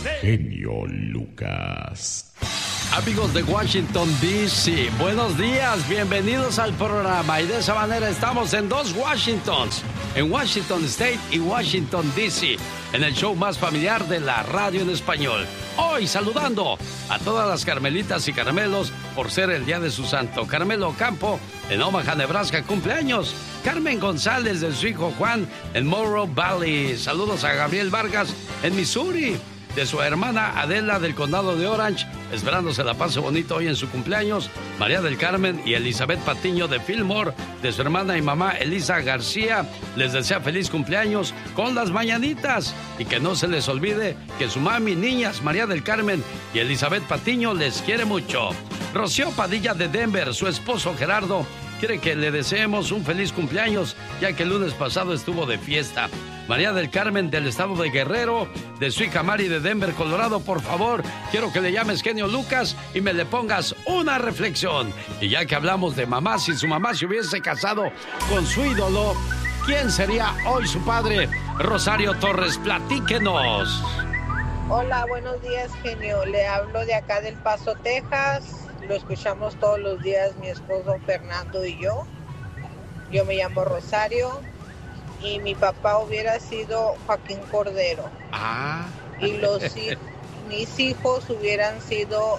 genio Lucas. Amigos de Washington, D.C., buenos días, bienvenidos al programa. Y de esa manera estamos en dos Washingtons, en Washington State y Washington, D.C., en el show más familiar de la radio en español. Hoy saludando a todas las Carmelitas y Carmelos por ser el día de su santo. Carmelo Campo en Omaha, Nebraska, cumpleaños. Carmen González de su hijo Juan en Morrow Valley. Saludos a Gabriel Vargas en Missouri, de su hermana Adela del condado de Orange, esperando se la pase bonito hoy en su cumpleaños. María del Carmen y Elizabeth Patiño de Fillmore, de su hermana y mamá Elisa García, les desea feliz cumpleaños con las mañanitas. Y que no se les olvide que su mami, niñas, María del Carmen y Elizabeth Patiño, les quiere mucho. Rocío Padilla de Denver, su esposo Gerardo, quiere que le deseemos un feliz cumpleaños, ya que el lunes pasado estuvo de fiesta. María del Carmen del estado de Guerrero, de su hija Mari de Denver, Colorado, por favor, quiero que le llames genio Lucas y me le pongas una reflexión. Y ya que hablamos de mamá, si su mamá se hubiese casado con su ídolo, ¿quién sería hoy su padre? Rosario Torres, platíquenos. Hola, buenos días, genio. Le hablo de acá del Paso, Texas. Lo escuchamos todos los días mi esposo Fernando y yo. Yo me llamo Rosario y mi papá hubiera sido Joaquín Cordero. Ah. Y mis hijos hubieran sido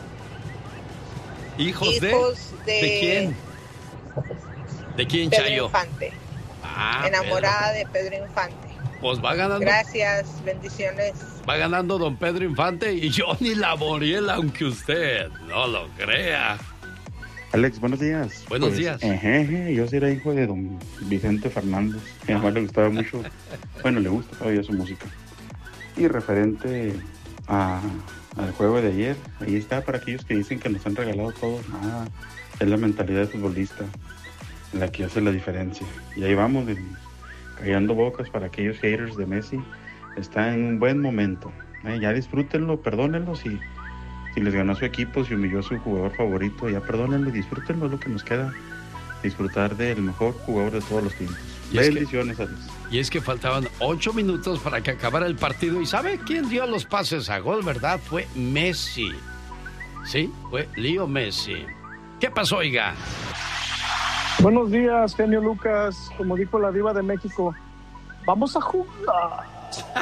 hijos de quién? ¿De quién, Pedro Chayo? Infante. Ah, enamorada de Pedro Infante. Pues va ganando. Gracias, bendiciones. Va ganando don Pedro Infante y Johnny Laboriel, aunque usted no lo crea. Alex, buenos días. Buenos días. Yo sí era hijo de don Vicente Fernández. A mi mamá le gustaba mucho, bueno, le gusta todavía su música. Y referente al juego de ayer, ahí está para aquellos que dicen que nos han regalado todo. Nada, es la mentalidad de futbolista la que hace la diferencia. Y ahí vamos, callando bocas para aquellos haters de Messi. Está en un buen momento. Ya disfrútenlo, perdónenlo si les ganó su equipo, si humilló a su jugador favorito, ya perdónenlo y disfrútenlo, lo que nos queda. Disfrutar del mejor jugador de todos los tiempos. Bendiciones, Alex. Y es que faltaban 8 minutos para que acabara el partido. ¿Y sabe quién dio los pases a gol, verdad? Fue Messi. Sí, fue Leo Messi. ¿Qué pasó, oiga? Buenos días, genio Lucas. Como dijo la diva de México, vamos a jugar.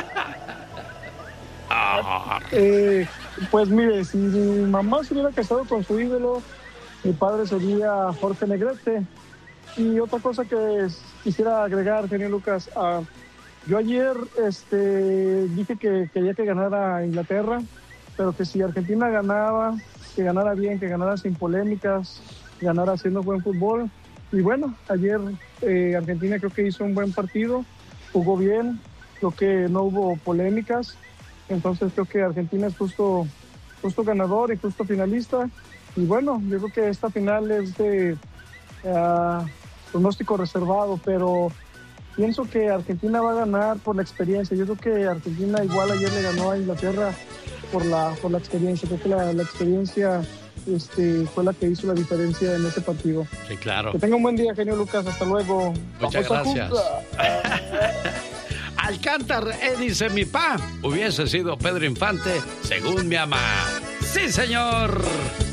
Pues mire, si mi mamá se hubiera casado con su ídolo, mi padre sería Jorge Negrete. Y otra cosa que quisiera agregar, genio Lucas, yo ayer dije que quería que ganara Inglaterra, pero que si Argentina ganaba, que ganara bien, que ganara sin polémicas, ganara haciendo buen fútbol. Y bueno, ayer Argentina creo que hizo un buen partido, jugó bien, creo que no hubo polémicas, entonces creo que Argentina es justo ganador y justo finalista. Y bueno, yo creo que esta final es de pronóstico reservado, pero pienso que Argentina va a ganar por la experiencia. Yo creo que Argentina igual ayer le ganó a Inglaterra por la experiencia. Creo que la experiencia fue la que hizo la diferencia en ese partido. Sí, claro. Que tenga un buen día, genio Lucas. Hasta luego. Muchas gracias. Alcántar, dice mi pa, hubiese sido Pedro Infante, según mi mamá. ¡Sí, señor!